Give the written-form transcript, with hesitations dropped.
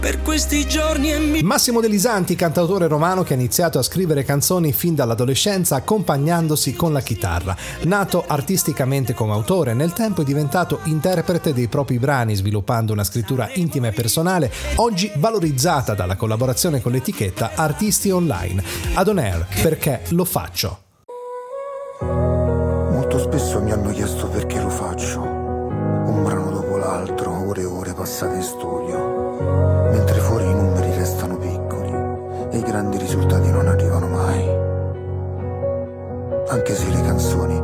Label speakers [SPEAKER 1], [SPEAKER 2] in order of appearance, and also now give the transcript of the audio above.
[SPEAKER 1] per questi giorni
[SPEAKER 2] Massimo De Lisanti, cantautore romano che ha iniziato a scrivere canzoni fin dall'adolescenza accompagnandosi con la chitarra. Nato artisticamente come autore, nel tempo è diventato interprete dei propri brani, sviluppando una scrittura intima e personale, oggi valorizzata dalla collaborazione con l'etichetta Artisti Online. Ad On Air, perché lo faccio.
[SPEAKER 3] Molto spesso mi hanno chiesto perché lo faccio, un brano dopo l'altro, ore e ore passate in studio, mentre fuori i numeri restano piccoli e i grandi risultati non arrivano mai. Anche se le canzoni